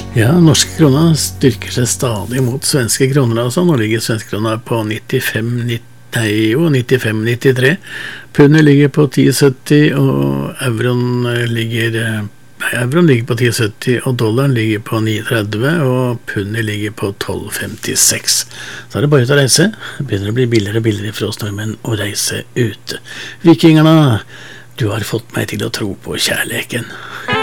Ja, norske kroner styrker seg stadig mot svenske kroner. Altså. Nå ligger svenske kroner på 95,93. Pundet ligger på 10,70, og euroen ligger på 10,70, og dollaren ligger på 9,30, og pundet ligger på 12,56. Så er det bare ut å reise. Det begynner å bli billigere og billigere for oss nordmenn å reise ute. Vikingerne, du har fått meg til å tro på kjærleken.